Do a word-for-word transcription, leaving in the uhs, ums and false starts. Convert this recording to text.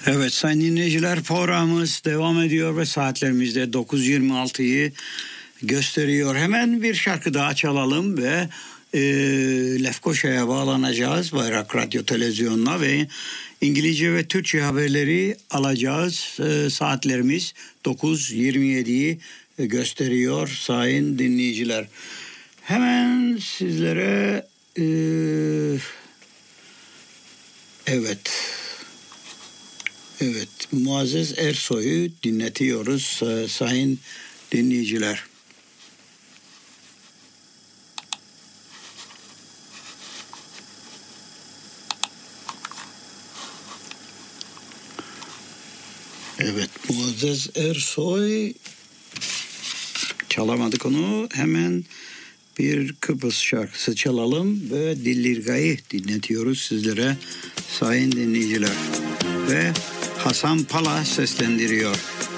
Evet sayın dinleyiciler, programımız devam ediyor ve saatlerimizde dokuz yirmi altıyı gösteriyor. Hemen bir şarkı daha çalalım ve e, Lefkoşa'ya bağlanacağız. Bayrak Radyo Televizyonu'na ve İngilizce ve Türkçe haberleri alacağız. E, saatlerimiz dokuz yirmi yediyi gösteriyor sayın dinleyiciler. Hemen sizlere e, evet Evet, Muazzez Ersoy'u dinletiyoruz e, sayın dinleyiciler. Evet, Muazzez Ersoy, çalamadık onu. Hemen bir Kıbrıs şarkısı çalalım ve Dillirga'yı dinletiyoruz sizlere sayın dinleyiciler. Ve Hasan Pala seslendiriyor.